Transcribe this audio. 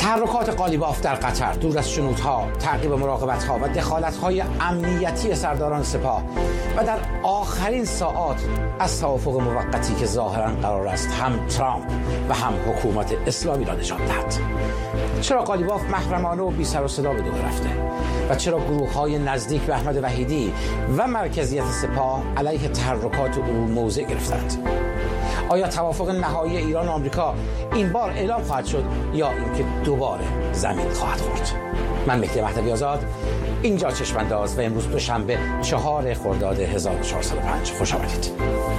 تحرکات قالیباف در قطر دور از شنودها، تعقیب مراقبت‌ها و دخالت‌های امنیتی سرداران سپاه و در آخرین ساعات از توافق موقتی که ظاهراً قرار است هم ترامپ و هم حکومت اسلامی را نجات دهد. چرا قالیباف محرمانه و بی سر و صدا به دور رفته و چرا گروه‌های نزدیک به احمد وحیدی و مرکزیت سپاه علیه تحرکات او موضع گرفتند؟ آیا توافق نهایی ایران و آمریکا این بار اعلام خواهد شد یا اینکه دوباره زمین خواهد خورد؟ من مهدی مهدوی آزاد، اینجا چشم‌انداز و امروز دوشنبه 4 خرداد 1405. خوش آمدید.